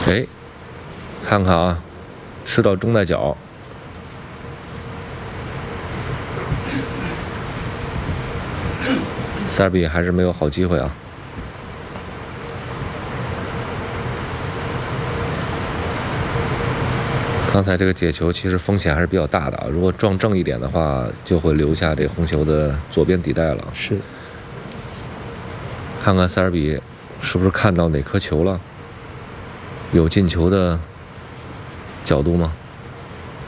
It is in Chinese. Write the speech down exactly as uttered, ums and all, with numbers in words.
哎，看看啊，吃到中带脚。塞尔比还是没有好机会啊。刚才这个解球其实风险还是比较大的啊，如果撞正一点的话，就会留下这红球的左边底带了。 是。 看看塞尔比是不是看到哪颗球了？有进球的角度吗？